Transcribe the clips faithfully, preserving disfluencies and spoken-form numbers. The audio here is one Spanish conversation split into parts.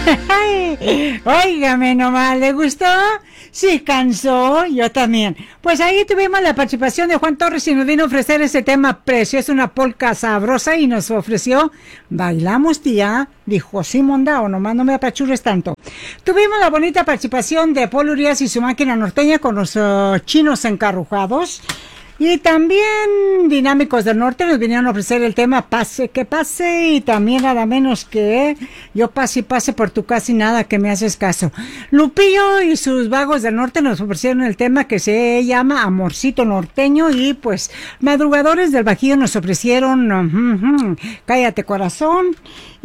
Óigame nomás, ¿le gustó? Sí, cansó, yo también. Pues ahí tuvimos la participación de Juan Torres y nos vino a ofrecer ese tema precioso, una polca sabrosa, y nos ofreció Bailamos Tía, dijo Simón Dao, nomás no me apachurres tanto. Tuvimos la bonita participación de Paul Urias y su máquina norteña con los uh, chinos encarrujados. Y también Dinámicos del Norte nos vinieron a ofrecer el tema Pase que Pase, y también nada menos que Yo pase y pase por tu casa y nada que me haces caso. Lupillo y sus Vagos del Norte nos ofrecieron el tema que se llama Amorcito Norteño, y pues Madrugadores del Bajío nos ofrecieron uh, uh, Cállate Corazón,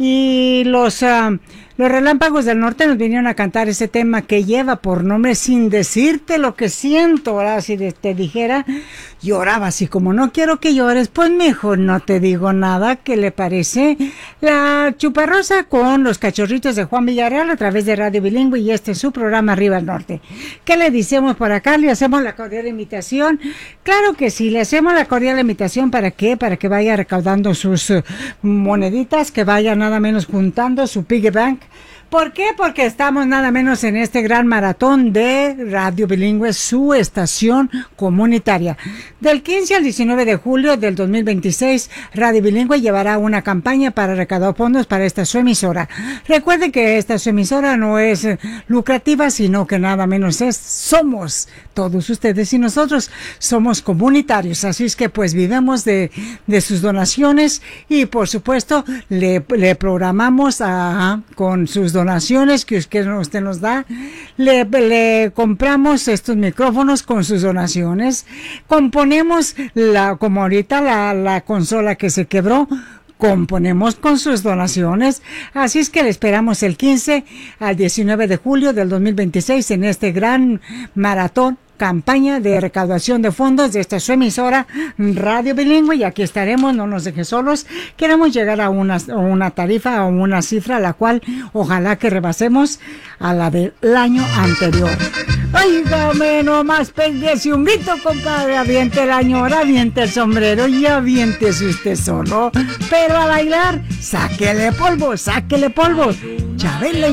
y los... Uh, Los Relámpagos del Norte nos vinieron a cantar ese tema que lleva por nombre Sin Decirte Lo Que Siento. Ahora, si te dijera, llorabas, y como no quiero que llores, pues mejor no te digo nada. ¿Qué le parece? La Chuparrosa con los Cachorritos de Juan Villarreal a través de Radio Bilingüe, y este es su programa Arriba al Norte. ¿Qué le decimos por acá? ¿Le hacemos la cordial invitación? Claro que sí, le hacemos la cordial invitación. ¿Para qué? Para que vaya recaudando sus uh, moneditas, que vaya nada menos juntando su piggy bank. ¿Por qué? Porque estamos nada menos en este gran maratón de Radio Bilingüe, su estación comunitaria. Del quince al diecinueve de julio del dos mil veintiséis, Radio Bilingüe llevará una campaña para recaudar fondos para esta su emisora. Recuerde que esta su emisora no es lucrativa, sino que nada menos es, somos todos ustedes y nosotros, somos comunitarios. Así es que pues vivimos de, de sus donaciones, y por supuesto le, le programamos a, con sus donaciones donaciones que usted nos da, le, le compramos estos micrófonos con sus donaciones, componemos la, como ahorita la, la consola que se quebró, componemos con sus donaciones. Así es que le esperamos el quince al diecinueve de julio del dos mil veintiséis en este gran maratón, campaña de recaudación de fondos de esta su emisora Radio Bilingüe, y aquí estaremos, no nos deje solos. Queremos llegar a una, a una tarifa o una cifra a la cual ojalá que rebasemos a la del año anterior. Óigame nomás, péguese un grito, compadre, aviente la ñora, aviente el sombrero y aviéntese usted solo, pero a bailar, sáquele polvo, sáquele polvo. Chabela